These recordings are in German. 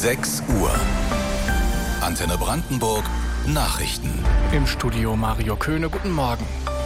6 Uhr. Antenne Brandenburg Nachrichten. Im Studio Mario Köhne, guten Morgen.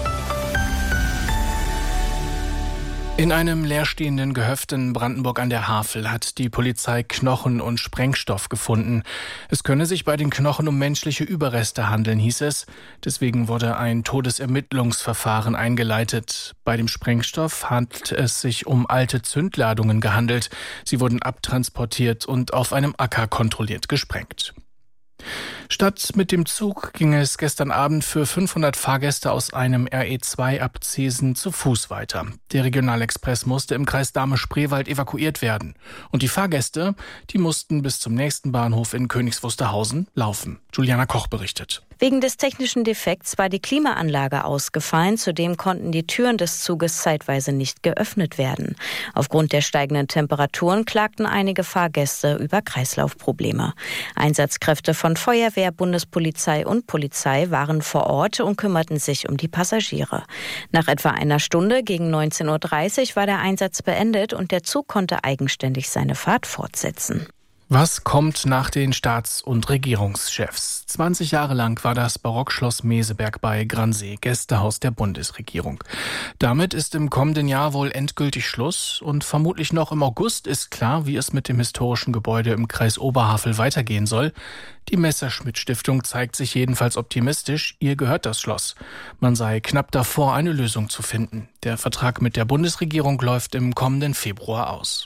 In einem leerstehenden Gehöft in Brandenburg an der Havel hat die Polizei Knochen und Sprengstoff gefunden. Es könne sich bei den Knochen um menschliche Überreste handeln, hieß es. Deswegen wurde ein Todesermittlungsverfahren eingeleitet. Bei dem Sprengstoff hat es sich um alte Zündladungen gehandelt. Sie wurden abtransportiert und auf einem Acker kontrolliert gesprengt. Statt mit dem Zug ging es gestern Abend für 500 Fahrgäste aus einem RE2 ab Zeesen zu Fuß weiter. Der Regionalexpress musste im Kreis Dahme-Spreewald evakuiert werden. Und die Fahrgäste, die mussten bis zum nächsten Bahnhof in Königs Wusterhausen laufen. Juliana Koch berichtet. Wegen des technischen Defekts war die Klimaanlage ausgefallen. Zudem konnten die Türen des Zuges zeitweise nicht geöffnet werden. Aufgrund der steigenden Temperaturen klagten einige Fahrgäste über Kreislaufprobleme. Einsatzkräfte von Feuerwehr, Bundespolizei und Polizei waren vor Ort und kümmerten sich um die Passagiere. Nach etwa einer Stunde gegen 19:30 Uhr war der Einsatz beendet und der Zug konnte eigenständig seine Fahrt fortsetzen. Was kommt nach den Staats- und Regierungschefs? 20 Jahre lang war das Barockschloss Meseberg bei Gransee Gästehaus der Bundesregierung. Damit ist im kommenden Jahr wohl endgültig Schluss und vermutlich noch im August ist klar, wie es mit dem historischen Gebäude im Kreis Oberhavel weitergehen soll. Die Messerschmitt-Stiftung zeigt sich jedenfalls optimistisch, ihr gehört das Schloss. Man sei knapp davor, eine Lösung zu finden. Der Vertrag mit der Bundesregierung läuft im kommenden Februar aus.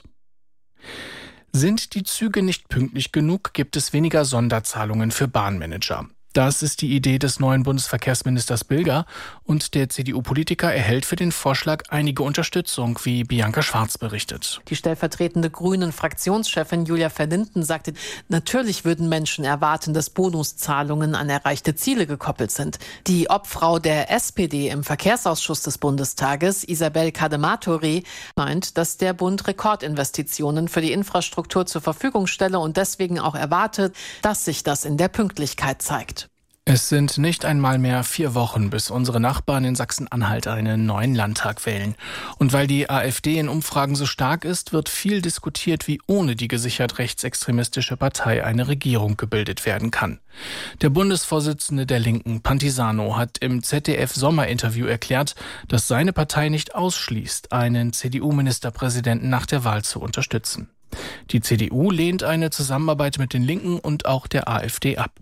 Sind die Züge nicht pünktlich genug, gibt es weniger Sonderzahlungen für Bahnmanager. Das ist die Idee des neuen Bundesverkehrsministers Bilger und der CDU-Politiker erhält für den Vorschlag einige Unterstützung, wie Bianca Schwarz berichtet. Die stellvertretende Grünen-Fraktionschefin Julia Verlinden sagte, natürlich würden Menschen erwarten, dass Bonuszahlungen an erreichte Ziele gekoppelt sind. Die Obfrau der SPD im Verkehrsausschuss des Bundestages, Isabel Cadematori, meint, dass der Bund Rekordinvestitionen für die Infrastruktur zur Verfügung stelle und deswegen auch erwartet, dass sich das in der Pünktlichkeit zeigt. Es sind nicht einmal mehr 4 Wochen, bis unsere Nachbarn in Sachsen-Anhalt einen neuen Landtag wählen. Und weil die AfD in Umfragen so stark ist, wird viel diskutiert, wie ohne die gesichert rechtsextremistische Partei eine Regierung gebildet werden kann. Der Bundesvorsitzende der Linken, Pantisano, hat im ZDF-Sommerinterview erklärt, dass seine Partei nicht ausschließt, einen CDU-Ministerpräsidenten nach der Wahl zu unterstützen. Die CDU lehnt eine Zusammenarbeit mit den Linken und auch der AfD ab.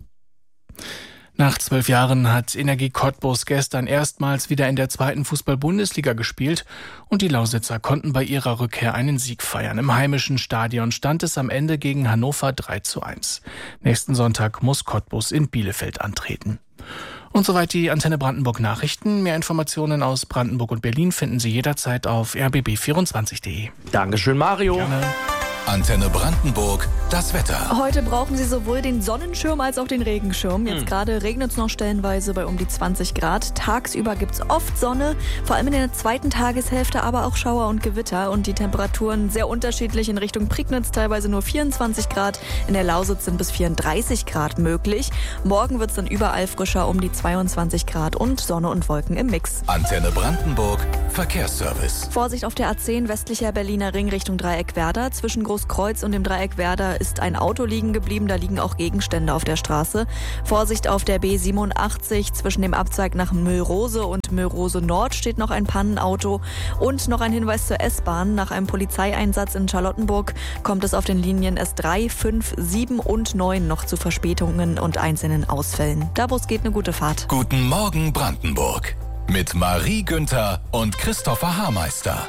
Nach 12 Jahren hat Energie Cottbus gestern erstmals wieder in der 2. Fußball-Bundesliga gespielt und die Lausitzer konnten bei ihrer Rückkehr einen Sieg feiern. Im heimischen Stadion stand es am Ende gegen Hannover 3:1. Nächsten Sonntag muss Cottbus in Bielefeld antreten. Und soweit die Antenne Brandenburg Nachrichten. Mehr Informationen aus Brandenburg und Berlin finden Sie jederzeit auf rbb24.de. Dankeschön, Mario. Gerne. Antenne Brandenburg, das Wetter. Heute brauchen Sie sowohl den Sonnenschirm als auch den Regenschirm. Jetzt gerade regnet es noch stellenweise bei um die 20 Grad. Tagsüber gibt es oft Sonne, vor allem in der zweiten Tageshälfte, aber auch Schauer und Gewitter. Und die Temperaturen sehr unterschiedlich. In Richtung Prignitz teilweise nur 24 Grad. In der Lausitz sind bis 34 Grad möglich. Morgen wird es dann überall frischer, um die 22 Grad und Sonne und Wolken im Mix. Antenne Brandenburg, Verkehrsservice. Vorsicht auf der A10 westlicher Berliner Ring Richtung Dreieck Werder. Zwischen Großkreuz und dem Dreieck Werder ist ein Auto liegen geblieben. Da liegen auch Gegenstände auf der Straße. Vorsicht auf der B87 zwischen dem Abzweig nach Müllrose und Müllrose Nord steht noch ein Pannenauto. Und noch ein Hinweis zur S-Bahn. Nach einem Polizeieinsatz in Charlottenburg kommt es auf den Linien S3, 5, 7 und 9 noch zu Verspätungen und einzelnen Ausfällen. Davos geht eine gute Fahrt. Guten Morgen Brandenburg. Mit Marie Günther und Christopher Haarmeister.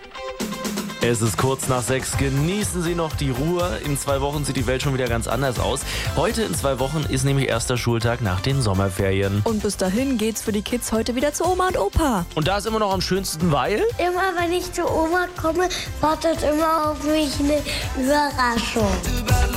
Es ist kurz nach 6. Genießen Sie noch die Ruhe. In 2 Wochen sieht die Welt schon wieder ganz anders aus. Heute in 2 Wochen ist nämlich erster Schultag nach den Sommerferien. Und bis dahin geht's für die Kids heute wieder zu Oma und Opa. Und da ist immer noch am schönsten, weil... Immer wenn ich zu Oma komme, wartet immer auf mich eine Überraschung.